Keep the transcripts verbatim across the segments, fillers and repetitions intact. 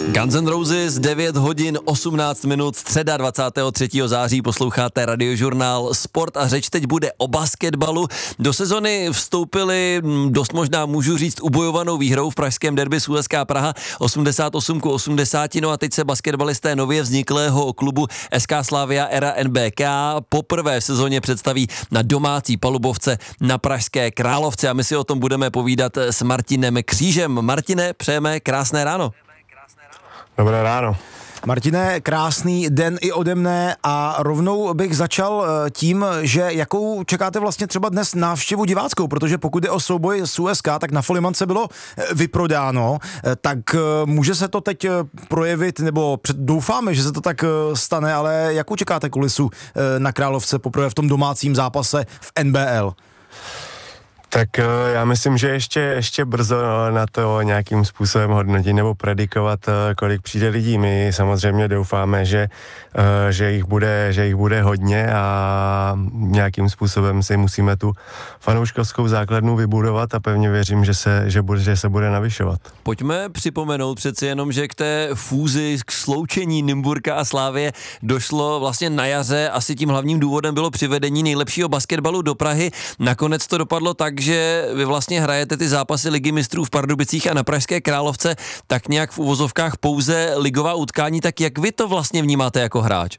Guns N' Roses, devět hodin osmnáct minut, středa dvacátého třetího září, posloucháte Radiožurnál Sport a řeč teď bude o basketbalu. Do sezony vstoupili, dost možná můžu říct, ubojovanou výhrou v pražském derby s U S K Praha osmdesát osm ku osmdesáti, no a teď se basketbalisté nově vzniklého klubu S K Slavia Era N B K poprvé v sezóně představí na domácí palubovce na Pražské Královce a my si o tom budeme povídat s Martinem Křížem. Martine, přejeme krásné ráno. Dobré ráno. Martine, krásný den i ode mne a rovnou bych začal tím, že jakou čekáte vlastně třeba dnes návštěvu diváckou, protože pokud je o souboj s U S K, tak na Folimance bylo vyprodáno, tak může se to teď projevit, nebo doufáme, že se to tak stane, ale jakou čekáte kulisu na Královce poprvé v tom domácím zápase v N B L? Tak já myslím, že ještě, ještě brzo na to nějakým způsobem hodnotit nebo predikovat, kolik přijde lidí. My samozřejmě doufáme, že, že, jich bude, že jich bude hodně a nějakým způsobem si musíme tu fanouškovskou základnu vybudovat a pevně věřím, že se, že bude, že se bude navyšovat. Pojďme připomenout přeci jenom, že k té fúzi, k sloučení Nymburka a Slávie došlo vlastně na jaře. Asi tím hlavním důvodem bylo přivedení nejlepšího basketbalu do Prahy. Nakonec to dopadlo tak, že vy vlastně hrajete ty zápasy Ligy mistrů v Pardubicích a na Pražské Královce tak nějak v uvozovkách pouze ligová utkání, tak jak vy to vlastně vnímáte jako hráč?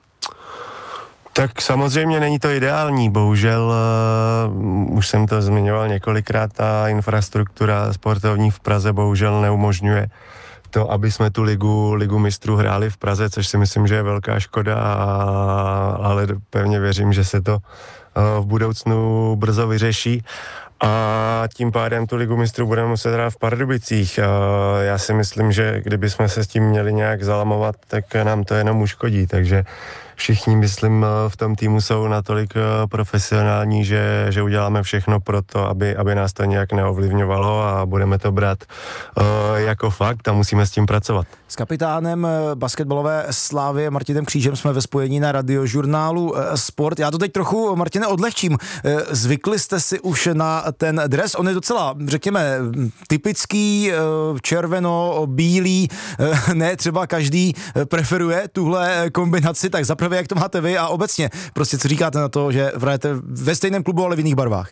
Tak samozřejmě není to ideální, bohužel uh, už jsem to zmiňoval několikrát, ta infrastruktura sportovní v Praze bohužel neumožňuje to, aby jsme tu ligu, ligu mistrů hráli v Praze, což si myslím, že je velká škoda, a, ale pevně věřím, že se to uh, v budoucnu brzo vyřeší. A tím pádem tu ligu mistrů budeme muset hrát v Pardubicích. Já si myslím, že kdybychom se s tím měli nějak zalamovat, tak nám to jenom uškodí, takže všichni, myslím, v tom týmu jsou natolik profesionální, že, že uděláme všechno pro to, aby, aby nás to nějak neovlivňovalo a budeme to brát uh, jako fakt a musíme s tím pracovat. S kapitánem basketbalové Slávie Martinem Křížem jsme ve spojení na Radiožurnálu Sport. Já to teď trochu, Martine, odlehčím. Zvykli jste si už na ten dres? On je docela, řekněme, typický, červeno-bílý. Ne, třeba každý preferuje tuhle kombinaci, tak zaprvé, jak to máte vy a obecně, prostě co říkáte na to, že hrajete ve stejném klubu, ale v jiných barvách?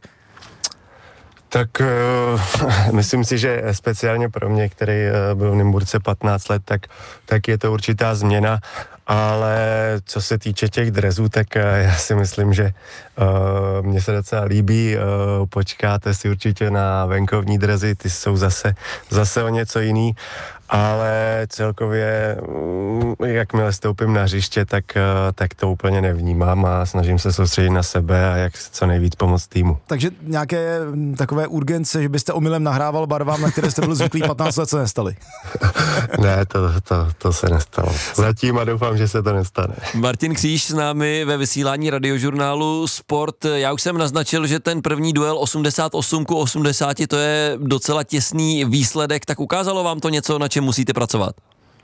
Tak uh, myslím si, že speciálně pro mě, který uh, byl v Nymburce patnáct let, tak, tak je to určitá změna, ale co se týče těch drezů, tak uh, já si myslím, že uh, mně se docela líbí, uh, počkáte si určitě na venkovní drezy, ty jsou zase, zase o něco jiný, ale celkově, jakmile stoupím na hřiště, tak, tak to úplně nevnímám a snažím se soustředit na sebe a jak co nejvíc pomoct týmu. Takže nějaké takové urgence, že byste omylem nahrával barvám, na které jste byli zvyklí patnáct let, se nestaly? Ne, to, to, to se nestalo. Zatím a doufám, že se to nestane. Martin Kříž s námi ve vysílání Radiožurnálu Sport. Já už jsem naznačil, že ten první duel osmdesát osm ku osmdesáti, to je docela těsný výsledek, tak ukázalo vám to něco, na čem musíte pracovat?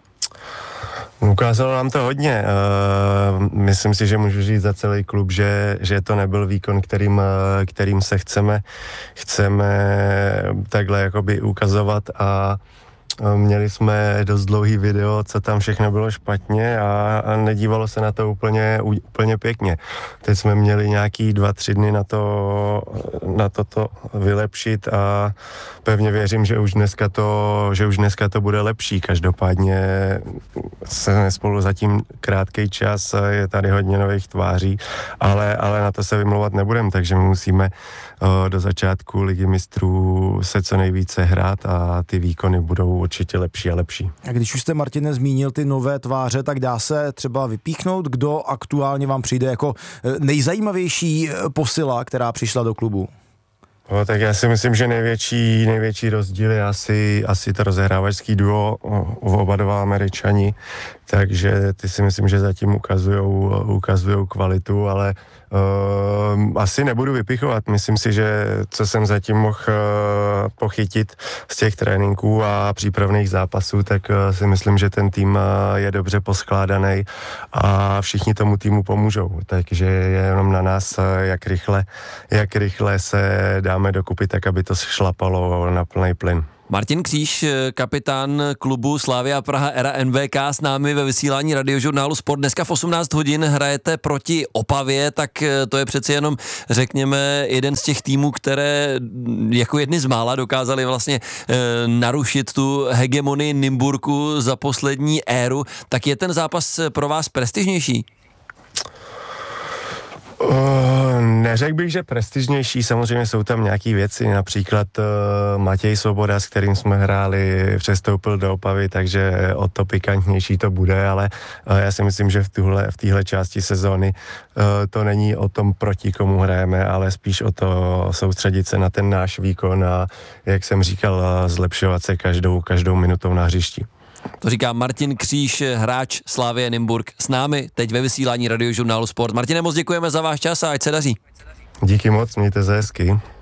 Ukázalo nám to hodně. Uh, myslím si, že můžu říct za celý klub, že, že to nebyl výkon, kterým, kterým se chceme, chceme takhle jakoby ukazovat a měli jsme dost dlouhý video, co tam všechno bylo špatně a, a nedívalo se na to úplně, úplně pěkně. Teď jsme měli nějaký dva, tři dny na to, na to, to vylepšit a pevně věřím, že už dneska to, že už dneska to bude lepší. Každopádně jsme spolu zatím krátký čas, je tady hodně nových tváří, ale, ale na to se vymlouvat nebudeme, takže my musíme uh, do začátku Ligy mistrů se co nejvíce hrát a ty výkony budou určitě lepší a lepší. A když už jste, Martine, zmínil ty nové tváře, tak dá se třeba vypíchnout, kdo aktuálně vám přijde jako nejzajímavější posila, která přišla do klubu? No, tak já si myslím, že největší, největší rozdíl je asi, asi to rozehrávačský duo, oba dva Američani, takže ty si myslím, že zatím ukazujou, ukazujou kvalitu, ale uh, asi nebudu vypichovat. Myslím si, že co jsem zatím mohl uh, pochytit z těch tréninků a přípravných zápasů, tak uh, si myslím, že ten tým uh, je dobře poskládaný a všichni tomu týmu pomůžou. Takže je jenom na nás, uh, jak rychle, jak rychle se dáme dokupy, tak aby to šlapalo na plný plyn. Martin Kříž, kapitán klubu Slavia Praha Era N V K, s námi ve vysílání Radiožurnálu Sport. Dneska v osmnáct hodin hrajete proti Opavě, tak to je přeci jenom, řekněme, jeden z těch týmů, které jako jedny z mála dokázali vlastně e, narušit tu hegemonii Nymburku za poslední éru. Tak je ten zápas pro vás prestižnější? Uh, neřekl bych, že prestižnější, samozřejmě jsou tam nějaké věci, například uh, Matěj Svoboda, s kterým jsme hráli, přestoupil do Opavy, takže o to pikantnější to bude, ale uh, já si myslím, že v tuhle, v téhle části sezóny uh, to není o tom, proti komu hrajeme, ale spíš o to soustředit se na ten náš výkon a, jak jsem říkal, uh, zlepšovat se každou, každou minutou na hřišti. To říká Martin Kříž, hráč Slavie Nymburk, s námi teď ve vysílání Radiožurnálu Sport. Martine, moc děkujeme za váš čas a ať se daří. Díky moc, mějte se hezky.